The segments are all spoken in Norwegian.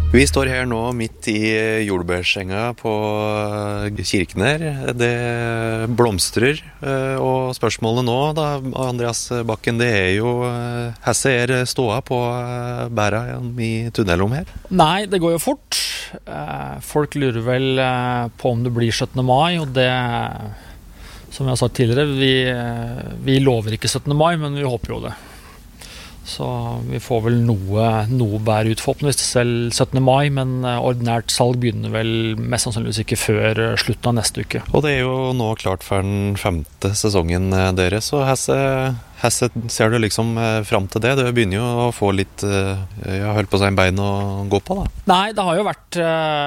Vi står her nå midt i jordbærsenga på Kirkener. Det blomstrer, og spørsmålet nå da, Andreas Bakken, det jo hesse ståa på bæra i tunnelom her? Nei, det går jo fort. Folk lurer vel på om det blir 17. mai, og det, som jeg har sagt tidligere, vi lover ikke 17. mai, men vi håper jo det. Så vi får vel noe bær ut forhåpentligvis selv 17. mai, men ordinært salg begynner vel mest sannsynligvis ikke før slutten av neste uke. Og det jo nå klart for den 5. sesongen deres, så hesse ser du liksom fram til det? Det begynner jo å få litt, jeg holdt på å si en bein å gå på da. Nei, det har jo vært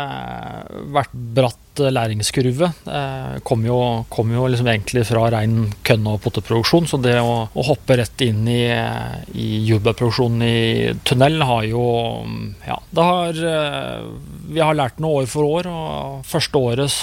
bratt læringskurve. Kom jo liksom egentlig fra ren kønn- og potteproduksjon, så det å hoppe rett inn i jordbærproduksjon i tunnel har jo, ja, vi har lært noe år for år, og første året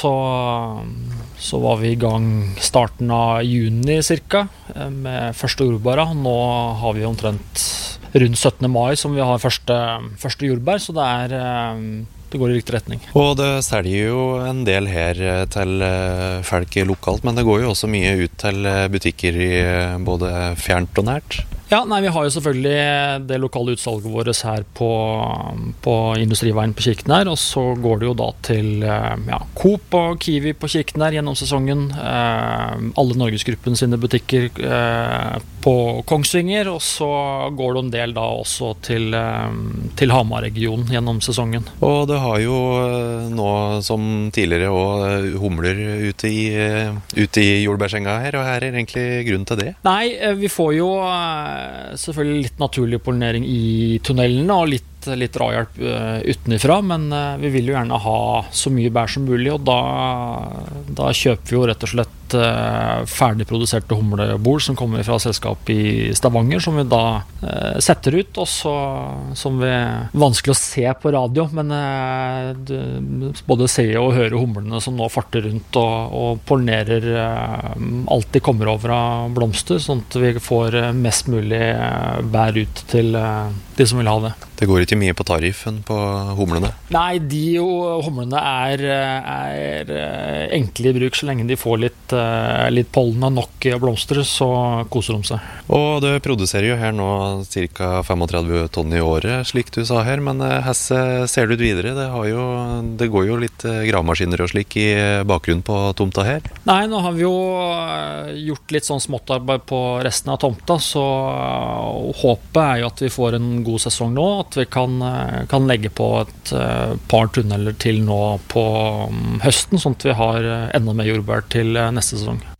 så var vi i gang starten av juni cirka, med første jordbæra. Nå har vi omtrent rundt 17. mai som vi har første jordbær, så det går i riktig retning. Og det selger jo en del her til folk lokalt, men det går jo også mye ut til butikker i både fjernt og nært. Ja, nei, vi har jo selvfølgelig det lokale utsalget vårt her på Industriveien på Kirkener, og så går det jo da til Coop og Kiwi på Kirkener gjennom sesongen, alle Norgesgruppen sine butikker på Kongsvinger, og så går det en del da også til Hamar-regionen gjennom sesongen. Og det har jo nå som tidligere også humler ute i jordbærsenga her, og her egentlig grunn til det? Nei, vi får jo selvfølgelig litt naturlig pollinering i tunnelene og litt drahjelp utenifra, men vi vil jo gjerne ha så mye bær som mulig, og da kjøper vi jo rett og slett ferdigproduserte humlebord som kommer fra selskap i Stavanger, som vi da setter ut, og så som vi vanskelig å se på radio, men både se og høre humlene som nå farter rundt og pollinerer alt de kommer over av blomster, sånn at vi får mest mulig bær ut til de som vil ha det. Det går ikke mye på tariffen på humlene? Nei, humlene er enkle i bruk. Så lenge de får litt pollen og nok blomster, så koser de seg. Og du produserer jo her nå ca. 35 tonn i året, slik du sa her, men hesse ser du ut videre? Det går jo litt gravemaskiner og slik i bakgrunnen på tomta her? Nei, nå har vi jo gjort litt sånn småttarbeid på resten av tomta, så håpet er jo at vi får en god sesong nå, at vi kan legge på et par tunneler til nå på høsten, sånn at vi har enda mer jordbær til neste sesong.